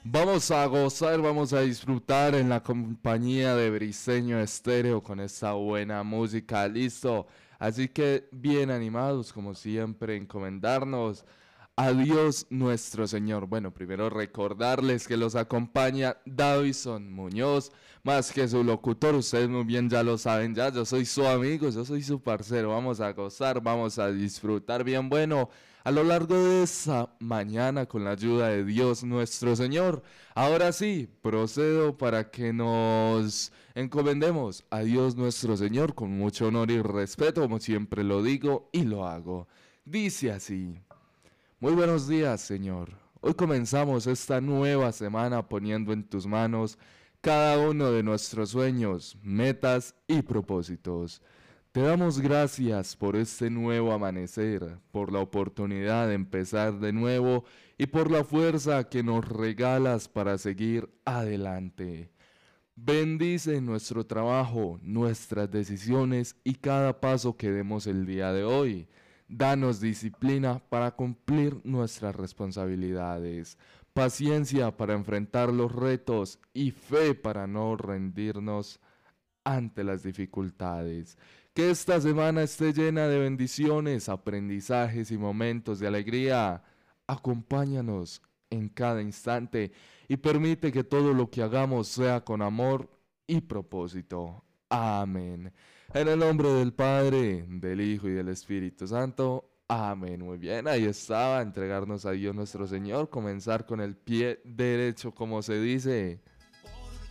Vamos a gozar, vamos a disfrutar en la compañía de Briseño Estéreo con esta buena música, listo. Así que bien animados, como siempre, encomendarnos a Dios nuestro Señor. Bueno, primero recordarles que los acompaña Davison Muñoz, más que su locutor, ustedes muy bien ya lo saben, ya yo soy su amigo, yo soy su parcero, vamos a gozar, vamos a disfrutar bien bueno a lo largo de esa mañana con la ayuda de Dios nuestro Señor. Ahora sí, procedo para que nos encomendemos a Dios nuestro Señor con mucho honor y respeto, como siempre lo digo y lo hago. Dice así: muy buenos días, Señor. Hoy comenzamos esta nueva semana poniendo en tus manos cada uno de nuestros sueños, metas y propósitos. Te damos gracias por este nuevo amanecer, por la oportunidad de empezar de nuevo y por la fuerza que nos regalas para seguir adelante. Bendice nuestro trabajo, nuestras decisiones y cada paso que demos el día de hoy. Danos disciplina para cumplir nuestras responsabilidades, paciencia para enfrentar los retos y fe para no rendirnos ante las dificultades. Que esta semana esté llena de bendiciones, aprendizajes y momentos de alegría. Acompáñanos en cada instante y permite que todo lo que hagamos sea con amor y propósito. Amén. En el nombre del Padre, del Hijo y del Espíritu Santo. Amén. Muy bien, ahí estaba, entregarnos a Dios nuestro Señor, comenzar con el pie derecho, como se dice.